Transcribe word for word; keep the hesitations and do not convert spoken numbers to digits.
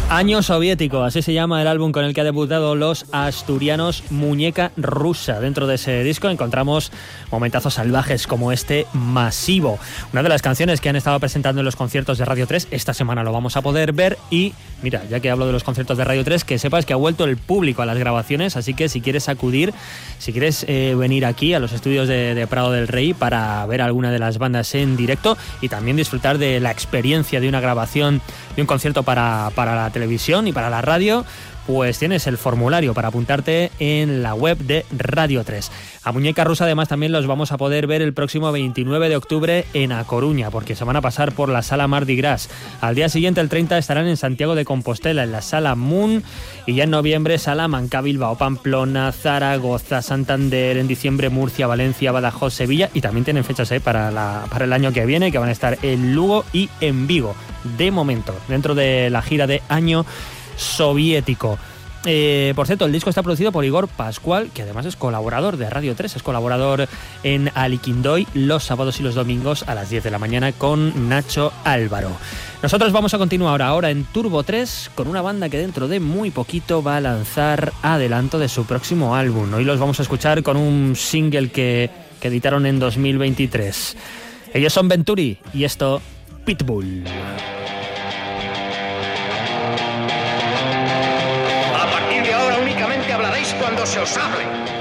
Año soviético, así se llama el álbum con el que ha debutado los asturianos Muñeca Rusa. Dentro de ese disco encontramos momentazos salvajes como este Masivo, una de las canciones que han estado presentando en los conciertos de Radio tres. Esta semana lo vamos a poder ver y, mira, ya que hablo de los conciertos de Radio tres, que sepas que ha vuelto el público a las grabaciones, así que si quieres acudir, si quieres eh, venir aquí a los estudios de, de Prado del Rey para ver alguna de las bandas en directo y también disfrutar de la experiencia de una grabación, de un concierto para, para la televisión y para la radio, pues tienes el formulario para apuntarte en la web de Radio tres. A Muñeca Rusa además también los vamos a poder ver el próximo veintinueve de octubre en A Coruña, porque se van a pasar por la Sala Mardi Gras. Al día siguiente, el treinta, estarán en Santiago de Compostela, en la Sala Moon, y ya en noviembre Salamanca, Bilbao, Pamplona, Zaragoza, Santander, en diciembre Murcia, Valencia, Badajoz, Sevilla, y también tienen fechas eh, para, la, para el año que viene, que van a estar en Lugo y en Vigo, de momento, dentro de la gira de Año Soviético. Eh, por cierto, el disco está producido por Igor Pascual, que además es colaborador de Radio tres, es colaborador en Aliquindoy los sábados y los domingos a las diez de la mañana con Nacho Álvaro. Nosotros vamos a continuar ahora en Turbo tres con una banda que dentro de muy poquito va a lanzar adelanto de su próximo álbum. Hoy los vamos a escuchar con un single que, que editaron en dos mil veintitrés. Ellos son Venturi y esto, Pitbull. Cuando se os hable.